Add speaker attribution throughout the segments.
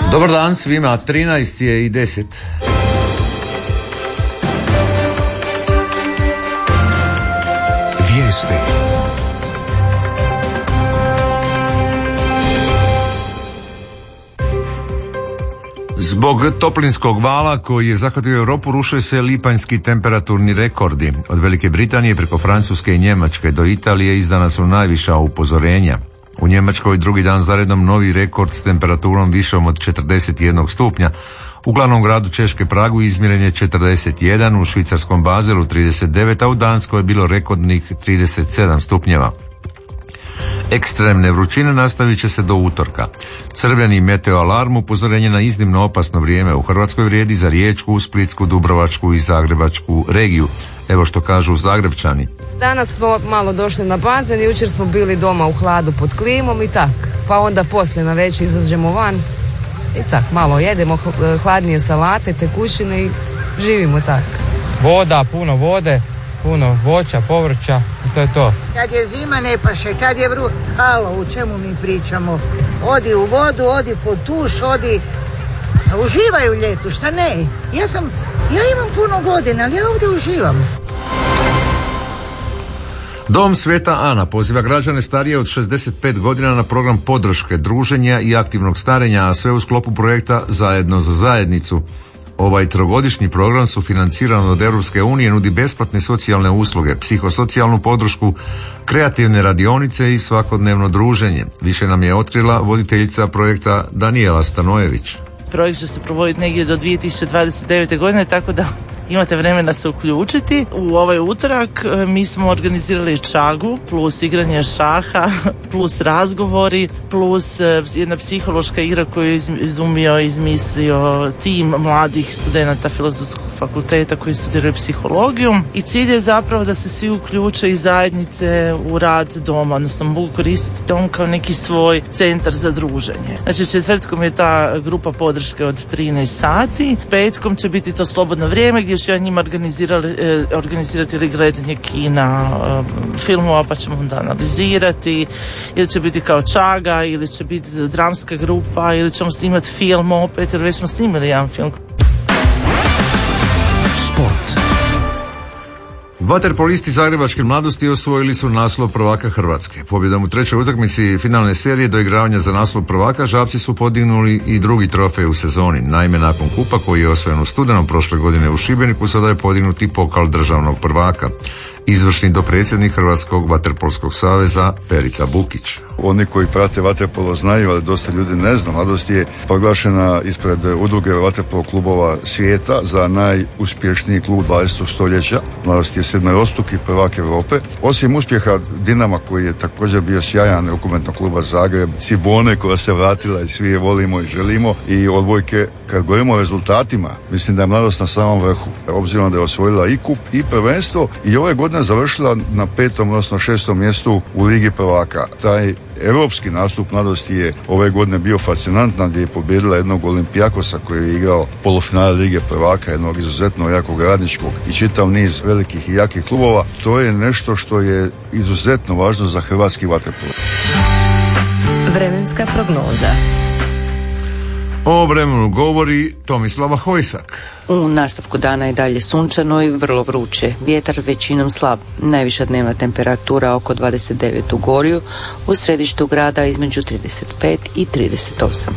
Speaker 1: Dobar dan svima, 13 je i 10.
Speaker 2: Vijesti.
Speaker 1: Zbog toplinskog vala koji je zahvatio Europu ruše se lipanjski temperaturni rekordi. Od Velike Britanije preko Francuske i Njemačke do Italije izdana su najviša upozorenja. U Njemačkoj drugi dan zaredom novi rekord s temperaturom višom od 41 stupnja. U glavnom gradu Češke Pragu izmjeren je 41, u švicarskom Bazelu 39, a u Danskoj je bilo rekordnih 37 stupnjeva. Ekstremne vrućine nastavit će se do utorka. Crveni meteoalarm, upozorenje na iznimno opasno vrijeme u Hrvatskoj vrijedi za Riječku, Splitsku, Dubrovačku i Zagrebačku regiju. Evo što kažu Zagrepčani.
Speaker 3: Danas smo malo došli na bazen, jučer smo bili doma u hladu pod klimom i tak. Pa onda poslije na večer izađemo van i tak, malo jedemo hladnije salate, tekućine i živimo tak.
Speaker 4: Voda, puno vode, puno voća, povrća i to je to.
Speaker 5: Kad je zima ne paše, kad je halo, u čemu mi pričamo? Odi u vodu, odi pod tuš, odi, uživaj u ljetu, šta ne? Ja imam puno godina, ali ja ovdje uživam.
Speaker 1: Dom Sveta Ana poziva građane starije od 65 godina na program podrške, druženja i aktivnog starenja, a sve u sklopu projekta Zajedno za zajednicu. Ovaj trogodišnji program sufinanciran od Europske unije nudi besplatne socijalne usluge, psihosocijalnu podršku, kreativne radionice i svakodnevno druženje. Više nam je otkrila voditeljica projekta Danijela Stanojević.
Speaker 6: Projekt će se provoditi negdje do 2029. godine, tako da imate vremena se uključiti. U ovaj utorak mi smo organizirali čagu, plus igranje šaha, plus razgovori, plus jedna psihološka igra koju je izmislio tim mladih studenata Filozofskog fakulteta koji studiraju psihologiju. I cilj je zapravo da se svi uključe iz zajednice u rad doma, odnosno mogu koristiti dom kao neki svoj centar za druženje. Znači četvrtkom je ta grupa podrške od 13 sati, petkom će biti to slobodno vrijeme gdje ću ja njima organizirati ili gledanje kina, filmova, pa ćemo onda analizirati, ili će biti kao čaga, ili će biti dramska grupa, ili ćemo snimati film opet, jer već smo snimili jedan film.
Speaker 2: Sport.
Speaker 1: Vaterpolisti zagrebačke mladosti osvojili su naslov prvaka Hrvatske. Pobjedom u trećoj utakmici finalne serije doigravanja za naslov prvaka Žabci su podignuli i drugi trofej u sezoni. Naime, nakon kupa koji je osvojen u studenom prošle godine u Šibeniku, sada je podignut i pokal državnog prvaka. Izvršni dopredsjednik Hrvatskog vaterpolskog saveza Perica Bukić.
Speaker 7: Oni koji prate vaterpolo znaju, ali dosta ljudi ne zna. Mladost je proglašena ispred udruge vaterpolo klubova svijeta za najuspješniji klub 20. stoljeća. Mladost je sedmerostruki prvak Europe. Osim uspjeha Dinama koji je također bio sjajan, rukometnog kluba Zagreb, Cibone koja se vratila i svi je volimo i želimo, i odbojke. Kad govorimo o rezultatima, mislim da je mladost na samom vrhu, obzirom da je osvojila i kup i prvenstvo i ove godine završila na 5. odnosno 6. mjestu u Ligi prvaka. Taj europski nastup mladosti je ove godine bio fascinantan, gdje je pobijedila jednog Olimpijakosa koji je igrao polufinale Lige prvaka, jednog izuzetno jakog Radničkog i čitav niz velikih i jakih klubova. To je nešto što je izuzetno važno za hrvatski vaterpolo.
Speaker 8: Vremenska prognoza.
Speaker 1: O vremenu govori Tomislava Hojsak.
Speaker 8: U nastavku dana je dalje sunčano i vrlo vruće. Vjetar većinom slab. Najviša dnevna temperatura oko 29 u Gorju, u središtu grada između 35 i 38.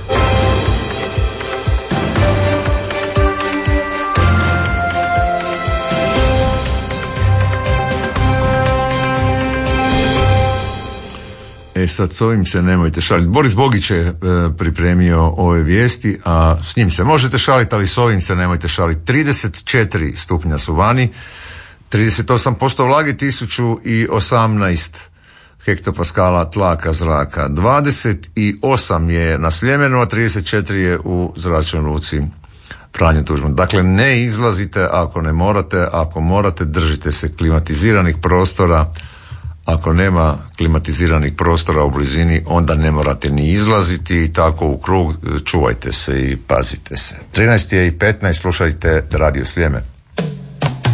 Speaker 1: Sad s ovim se nemojte šaliti. Boris Bogić je pripremio ove vijesti, a s njim se možete šaliti, ali s ovim se nemojte šaliti. 34 stupnja su vani, 38% vlage, 1018 hektopaskala tlaka zraka, 28 je na Sljemenu, a 34 je u zračnoj luci Franjo Tuđman. Dakle, ne izlazite ako ne morate, ako morate držite se klimatiziranih prostora. Ako nema klimatiziranih prostora u blizini, onda ne morate ni izlaziti i tako u krug čuvajte se i pazite se. 13 je i 15, slušajte Radio Sljeme.